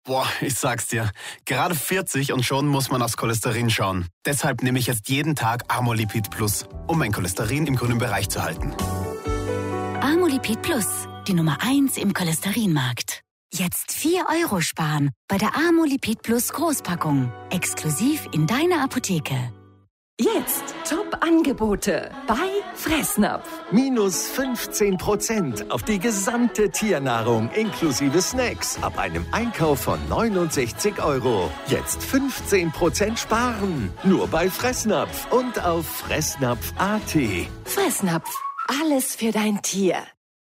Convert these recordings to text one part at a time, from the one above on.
Boah, ich sag's dir. Gerade 40 und schon muss man aufs Cholesterin schauen. Deshalb nehme ich jetzt jeden Tag Amolipid Plus, um mein Cholesterin im grünen Bereich zu halten. Amolipid Plus, die Nummer 1 im Cholesterinmarkt. Jetzt 4 € sparen bei der Amolipid Plus Großpackung. Exklusiv in deiner Apotheke. Jetzt Top-Angebote bei Fressnapf. Minus 15% auf die gesamte Tiernahrung inklusive Snacks ab einem Einkauf von 69 €. Jetzt 15% sparen. Nur bei Fressnapf und auf fressnapf.at. Fressnapf. Alles für dein Tier.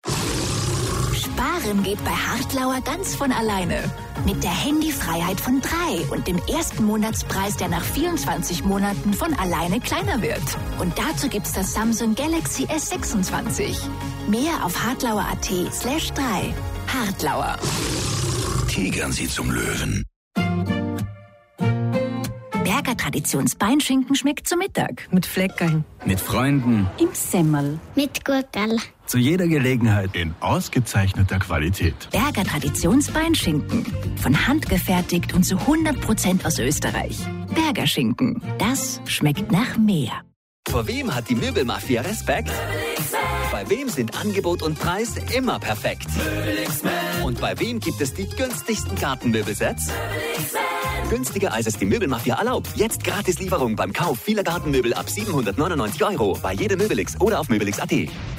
Sparen geht bei Hartlauer ganz von alleine. Mit der Handyfreiheit von 3 und dem ersten Monatspreis, der nach 24 Monaten von alleine kleiner wird. Und dazu gibt's das Samsung Galaxy S26. Mehr auf hartlauer.at/3. Hartlauer. Tigern Sie zum Löwen. Berger Traditionsbeinschinken schmeckt zu Mittag. Mit Fleckerl. Mit Freunden. Im Semmel. Mit Gurkerl. Zu jeder Gelegenheit. In ausgezeichneter Qualität. Berger Traditionsbeinschinken. Von Hand gefertigt und zu 100% aus Österreich. Berger Schinken. Das schmeckt nach mehr. Vor wem hat die Möbelmafia Respekt? Bei wem sind Angebot und Preis immer perfekt? Und bei wem gibt es die günstigsten Gartenmöbelsets? Günstiger als es die Möbelmafia erlaubt. Jetzt Gratislieferung beim Kauf vieler Gartenmöbel ab 799 € bei jedem Möbelix oder auf möbelix.at.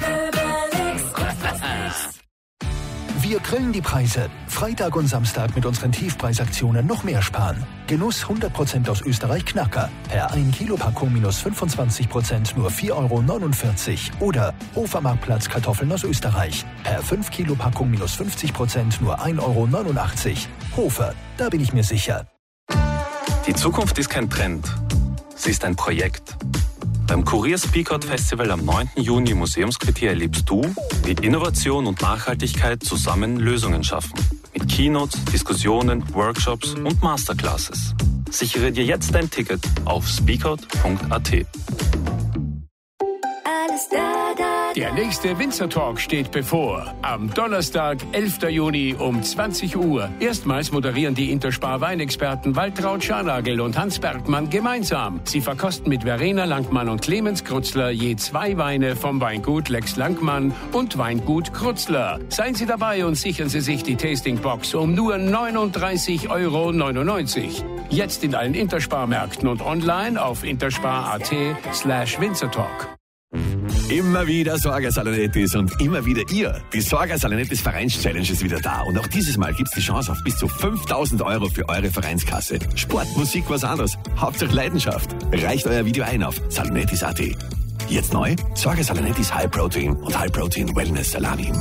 Wir grillen die Preise. Freitag und Samstag mit unseren Tiefpreisaktionen noch mehr sparen. Genuss 100% aus Österreich Knacker. Per 1 Kilo Packung minus 25% nur 4,49 € Oder Hofermarktplatz Kartoffeln aus Österreich. Per 5 Kilo Packung minus 50% nur 1,89 €. Hofer, da bin ich mir sicher. Die Zukunft ist kein Trend. Sie ist ein Projekt. Beim Kurier Speakout Festival am 9. Juni im Museumsquartier erlebst du, wie Innovation und Nachhaltigkeit zusammen Lösungen schaffen. Mit Keynotes, Diskussionen, Workshops und Masterclasses. Sichere dir jetzt dein Ticket auf speakout.at. Der nächste Winzer Talk steht bevor. Am Donnerstag, 11. Juni um 20 Uhr. Erstmals moderieren die Interspar Weinexperten Waltraud Scharnagel und Hans Bergmann gemeinsam. Sie verkosten mit Verena Langmann und Clemens Krutzler je 2 Weine vom Weingut Lex Langmann und Weingut Krutzler. Seien Sie dabei und sichern Sie sich die Tastingbox um nur 39,99 €. Jetzt in allen Interspar-Märkten und online auf interspar.at/Winzertalk. Immer wieder Sorge-Salonettis und immer wieder ihr. Die Sorge-Salonettis Vereins-Challenge ist wieder da. Und auch dieses Mal gibt's die Chance auf bis zu 5.000 € für eure Vereinskasse. Sport, Musik, was anderes. Hauptsache Leidenschaft. Reicht euer Video ein auf salonettis.at. Jetzt neu? Sorge-Salonettis High Protein und High Protein Wellness Salami.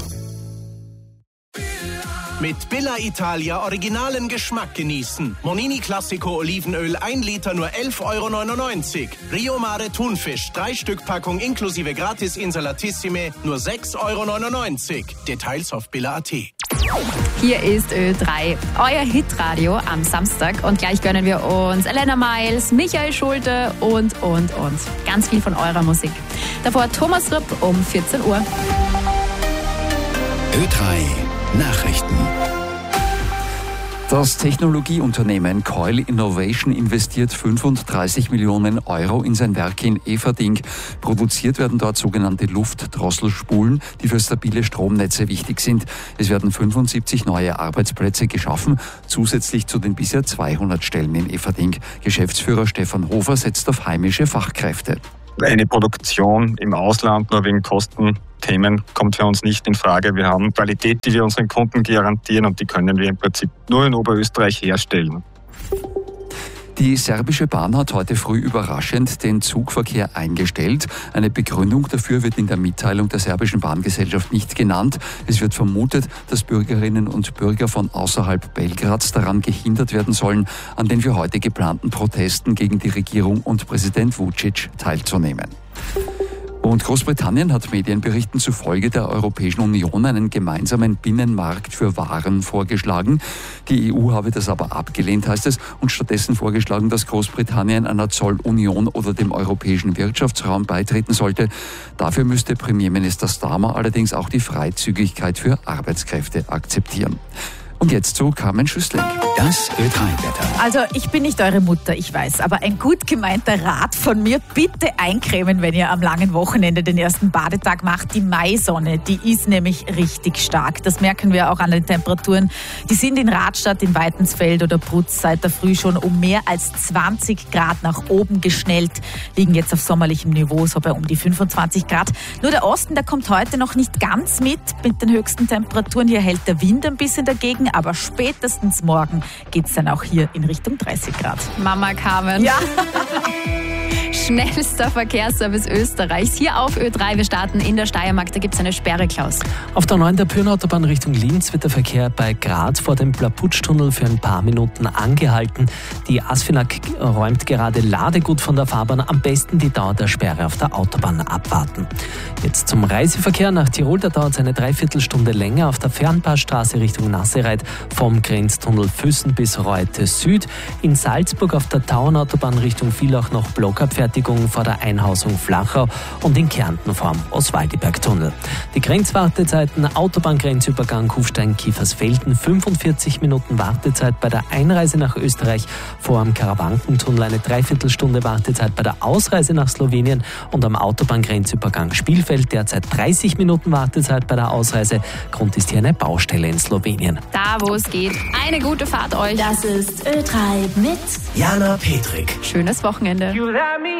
Mit Billa Italia originalen Geschmack genießen. Monini Classico Olivenöl 1 Liter nur 11,99 €. Rio Mare Thunfisch 3 Stück Packung inklusive Gratis Insalatissime nur 6,99 €. Details auf billa.at. Hier ist Ö3, euer Hitradio am Samstag. Und gleich gönnen wir uns Elena Miles, Michael Schulte und. Ganz viel von eurer Musik. Davor Thomas Ripp um 14 Uhr. Ö3 Nachrichten. Das Technologieunternehmen Coil Innovation investiert 35 Millionen € in sein Werk in Eferding. Produziert werden dort sogenannte Luftdrosselspulen, die für stabile Stromnetze wichtig sind. Es werden 75 neue Arbeitsplätze geschaffen, zusätzlich zu den bisher 200 Stellen in Eferding. Geschäftsführer Stefan Hofer setzt auf heimische Fachkräfte. Eine Produktion im Ausland nur wegen Kostenthemen kommt für uns nicht in Frage. Wir haben Qualität, die wir unseren Kunden garantieren, und die können wir im Prinzip nur in Oberösterreich herstellen. Die serbische Bahn hat heute früh überraschend den Zugverkehr eingestellt. Eine Begründung dafür wird in der Mitteilung der serbischen Bahngesellschaft nicht genannt. Es wird vermutet, dass Bürgerinnen und Bürger von außerhalb Belgrads daran gehindert werden sollen, an den für heute geplanten Protesten gegen die Regierung und Präsident Vučić teilzunehmen. Und Großbritannien hat Medienberichten zufolge der Europäischen Union einen gemeinsamen Binnenmarkt für Waren vorgeschlagen. Die EU habe das aber abgelehnt, heißt es, und stattdessen vorgeschlagen, dass Großbritannien einer Zollunion oder dem europäischen Wirtschaftsraum beitreten sollte. Dafür müsste Premierminister Starmer allerdings auch die Freizügigkeit für Arbeitskräfte akzeptieren. Und jetzt zu Carmen Schüssling. Das Ö3-Wetter. Also ich bin nicht eure Mutter, ich weiß, aber ein gut gemeinter Rat von mir, bitte eincremen, wenn ihr am langen Wochenende den ersten Badetag macht. Die Maisonne, die ist nämlich richtig stark. Das merken wir auch an den Temperaturen. Die sind in Radstadt, in Weitensfeld oder Brutz seit der Früh schon um mehr als 20 Grad nach oben geschnellt, liegen jetzt auf sommerlichem Niveau, so bei um die 25 Grad. Nur der Osten, der kommt heute noch nicht ganz mit den höchsten Temperaturen. Hier hält der Wind ein bisschen dagegen, aber spätestens morgen geht es dann auch hier in Richtung 30 Grad. Mama Carmen. Ja. Schnellster Verkehrsservice Österreichs. Hier auf Ö3. Wir starten in der Steiermark. Da gibt es eine Sperre, Klaus. Auf der 9. der Pyrnenautobahn Richtung Linz wird der Verkehr bei Graz vor dem Plaputschtunnel für ein paar Minuten angehalten. Die ASFINAG räumt gerade Ladegut von der Fahrbahn. Am besten die Dauer der Sperre auf der Autobahn abwarten. Jetzt zum Reiseverkehr nach Tirol. Da dauert es eine Dreiviertelstunde länger auf der Fernpassstraße Richtung Nassereit vom Grenztunnel Füssen bis Reute Süd. In Salzburg auf der Tauernautobahn Richtung Villach noch Blockabfertigung vor der Einhausung Flachau und in Kärnten vorm Oswaldiberg-Tunnel. Die Grenzwartezeiten: Autobahngrenzübergang Kufstein-Kiefersfelden 45 Minuten Wartezeit bei der Einreise nach Österreich, vor dem Karawankentunnel eine Dreiviertelstunde Wartezeit bei der Ausreise nach Slowenien und am Autobahngrenzübergang Spielfeld derzeit 30 Minuten Wartezeit bei der Ausreise. Grund ist hier eine Baustelle in Slowenien. Da, wo es geht. Eine gute Fahrt euch. Das ist Ö3 mit Jana Petrik. Schönes Wochenende.